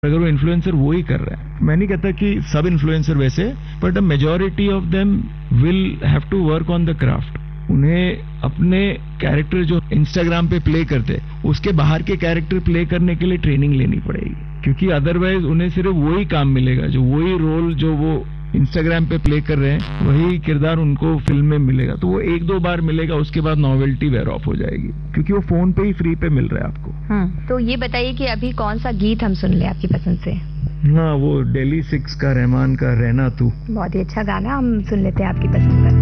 अगर वो इन्फ्लुएंसर वो ही कर रहा है, मैं नहीं कहता कि सब इन्फ्लुएंसर वैसे, but a majority of them will have to work on the craft. उन्हें अपने कैरेक्टर जो इंस्टाग्राम पे प्ले करते उसके बाहर के कैरेक्टर प्ले करने के लिए ट्रेनिंग लेनी पड़ेगी, क्योंकि अदरवाइज उन्हें सिर्फ वही काम मिलेगा, जो वही रोल जो वो इंस्टाग्राम पे प्ले कर रहे हैं वही किरदार उनको फिल्म में मिलेगा। तो वो एक दो बार मिलेगा, उसके बाद नॉवेल्टी वेयर ऑफ हो जाएगी, क्योंकि वो फोन पे ही फ्री पे मिल रहा है आपको। तो ये बताइए कि अभी कौन सा गीत हम सुन ले आपकी पसंद से? हाँ, वो डेली 6 का रहमान का रहना तू। बहुत ही अच्छा गाना, हम सुन लेते हैं आपकी पसंद का।